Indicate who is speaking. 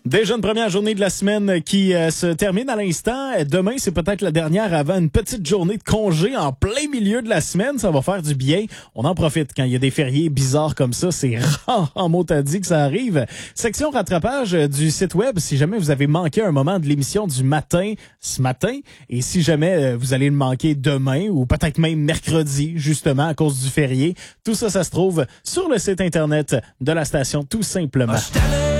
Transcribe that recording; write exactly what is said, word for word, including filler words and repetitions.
Speaker 1: Déjà une première journée de la semaine qui euh, se termine à l'instant. Demain, c'est peut-être la dernière avant une petite journée de congé en plein milieu de la semaine. Ça va faire du bien. On en profite quand il y a des fériés bizarres comme ça. C'est rare en mot à dit que ça arrive. Section rattrapage du site web. Si jamais vous avez manqué un moment de l'émission du matin ce matin, et si jamais vous allez le manquer demain ou peut-être même mercredi, justement, à cause du férié, tout ça, ça se trouve sur le site Internet de la station, tout simplement.